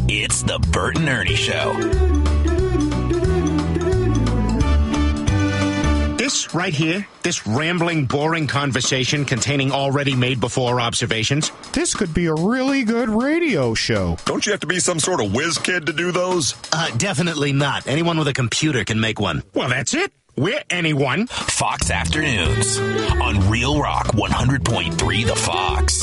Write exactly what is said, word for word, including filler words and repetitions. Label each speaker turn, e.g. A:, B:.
A: It's the Bert and Ernie Show.
B: This right here, this rambling, boring conversation containing already made-before observations.
C: This could be a really good radio show.
D: Don't you have to be some sort of whiz kid to do those?
B: Uh, definitely not. Anyone with a computer can make one. Well, that's it. We're anyone.
A: Fox Afternoons on Real Rock one hundred point three The Fox.